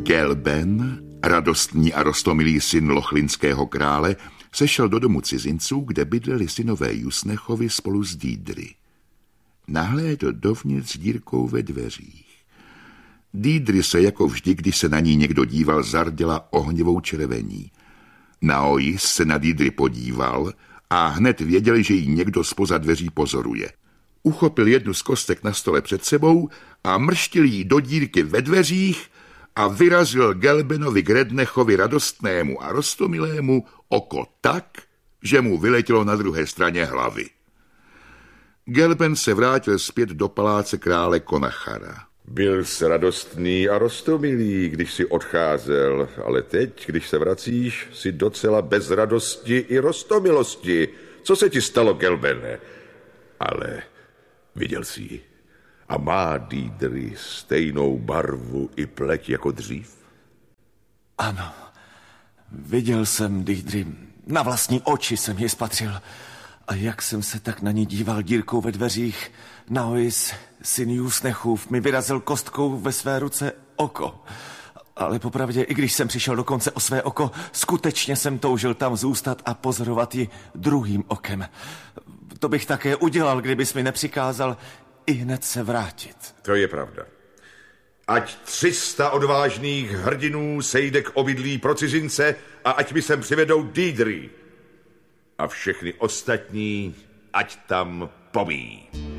Gelben, radostný a roztomilý syn lochlinského krále, sešel do domu cizinců, kde bydleli synové Jusnechovi spolu s Dídry. Nahlédl dovnitř dírkou ve dveřích. Dídry se jako vždy, když se na ní někdo díval, zarděla ohnivou červení. Naois se na Dídry podíval a hned věděl, že jí někdo zpoza dveří pozoruje. Uchopil jednu z kostek na stole před sebou a mrštil jí do dírky ve dveřích a vyrazil Gelbenovi Grednechovi radostnému a roztomilému oko tak, že mu vyletělo na druhé straně hlavy. Gelben se vrátil zpět do paláce krále Konachara. Byl jsi radostný a roztomilý, když jsi odcházel, ale teď, když se vracíš, jsi docela bez radosti i roztomilosti. Co se ti stalo, Gelbene? Ale viděl jsi ji. A má Dídry stejnou barvu i pleť jako dřív? Ano, viděl jsem Dídry. Na vlastní oči jsem ji spatřil. A jak jsem se tak na ní díval dírkou ve dveřích, Naois, syn Jusnechův, mi vyrazil kostkou ve své ruce oko. Ale popravdě, i když jsem přišel dokonce o své oko, skutečně jsem toužil tam zůstat a pozorovat ji druhým okem. To bych také udělal, kdybys mi nepřikázal i hned se vrátit. To je pravda. Ať 300 odvážných hrdinů sejde k obydlí pro cizince a ať mi sem přivedou Dídry. A všechny ostatní ať tam pomíjí.